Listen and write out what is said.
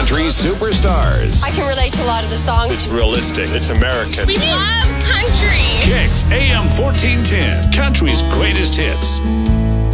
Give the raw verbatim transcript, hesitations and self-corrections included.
country superstars. I can relate to a lot of the songs. It's realistic. It's American. We love country. Kicks A M fourteen ten, country's greatest hits.